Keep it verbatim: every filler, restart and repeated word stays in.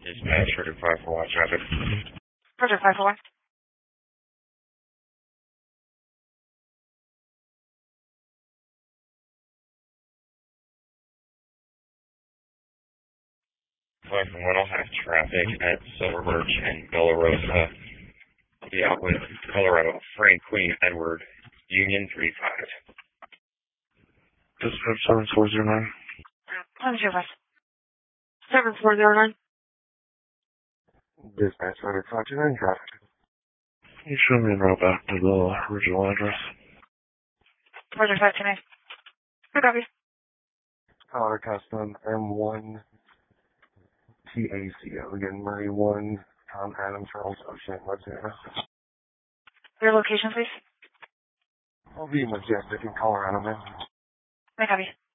Dispatch for five four one traffic. Roger, five four one. five four one will have traffic at Silver Birch and Bella Rosa. Be out with Colorado, Frank, Queen, Edward, Union three five. Dispatch seven four zero nine. seven zero five. seven four zero nine. Dispatch seven five two nine traffic. Can you show me a route back to the original address? Roger, five two nine. Good copy. Colorado Custom M one T A C O. Again, Murray one, Tom Adams, Charles Ocean, Montana. Your location, please. I'll be in Majestic in Colorado, man. Good copy.